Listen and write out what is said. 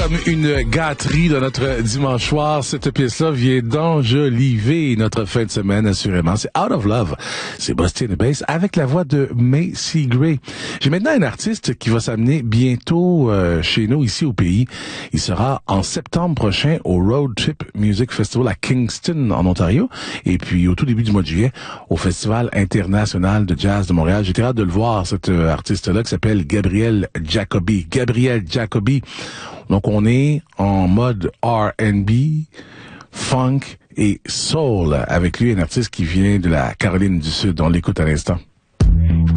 comme une gâterie de notre dimanche soir. Cette pièce-là vient d'enjoliver notre fin de semaine, assurément. C'est Out of Love. C'est Bustin' the Bass avec la voix de Macy Gray. J'ai maintenant un artiste qui va s'amener bientôt chez nous, ici au pays. Il sera en septembre prochain au Road Trip Music Festival à Kingston, en Ontario. Et puis, au tout début du mois de juillet, au Festival international de jazz de Montréal. J'étais hâte de le voir, cet artiste-là qui s'appelle Gabriel Jacobi. Gabriel Jacobi. Donc, on est en mode R&B, funk et soul avec lui, un artiste qui vient de la Caroline du Sud. On l'écoute à l'instant.